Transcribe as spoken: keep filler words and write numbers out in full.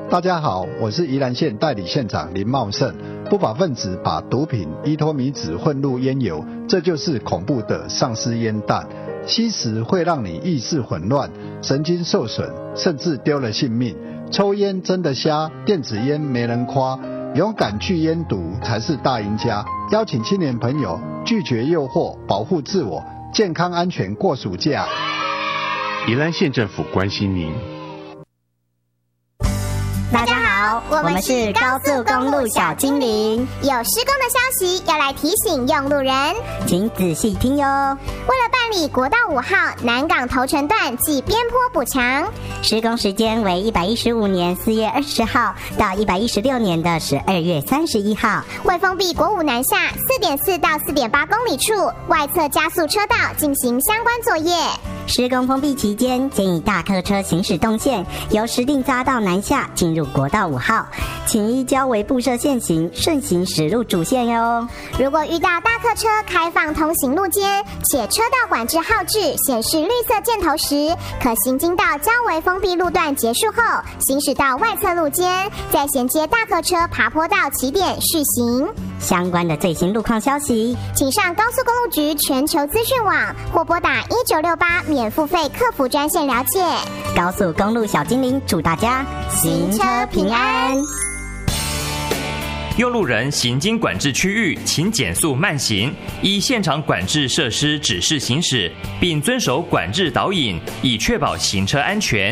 大家好，我是宜兰县代理县长林茂胜。不法分子把毒品依托米酯混入烟油，这就是恐怖的丧尸烟弹。吸食会让你意识混乱、神经受损，甚至丢了性命。抽烟真的瞎，电子烟没人夸，勇敢拒烟毒才是大赢家。邀请青年朋友拒绝诱惑，保护自我，健康安全过暑假。 宜兰县政府关心您。 大家好，我们是高速公路小精灵，有施工的消息要来提醒用路人，请仔细听哟。为了办理国道五号南港头城段暨边坡补强，施工时间为一百一十五年四月二十号到一百一十六年的十二月三十一号，会封闭国五南下四点四到四点八公里处外侧加速车道进行相关作业。施工封闭期间，建议大客车行驶动线由石碇匝道南下进入国道五号，请依交维布设线型顺行驶入主线哟。如果遇到大客车开放通行路肩，且车道管制号志显示绿色箭头时，可行经到交维封闭路段结束后，行驶到外侧路肩，再衔接大客车爬坡道起点续行。相关的最新路况消息，请上高速公路局全球资讯网或拨打一九六八免付费客服专线了解。高速公路小精灵祝大家行车平安。 用路人行经管制区域，请减速慢行，依现场管制设施指示行驶，并遵守管制导引，以确保行车安全。